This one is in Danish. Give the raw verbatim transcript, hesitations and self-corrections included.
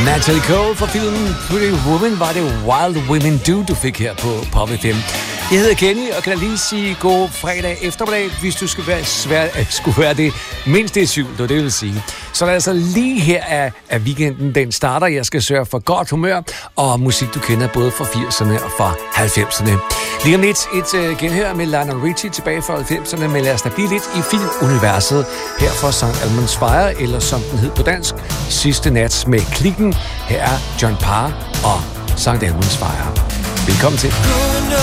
Natalie Cole fra filmen Pretty Woman var det Wild Women Do, du fik her på Pop F M. Jeg hedder Kenny, og kan da lige sige god fredag eftermiddag, hvis du skulle være, svært, skulle være det mindst i syv, det vil sige. Så er det altså lige her af, af weekenden, den starter. Jeg skal sørge for godt humør og musik, du kender både fra firserne og fra halvfemserne. Lige om lidt et uh, genhør med Lionel Richie tilbage fra halvfemserne, men lad os da blive lidt i filmuniverset her for Sankt Edmunds Fire, eller som den hed på dansk, Sidste Nat med Klikken. Her er John Parr og Sankt Edmunds Fire. Velkommen til.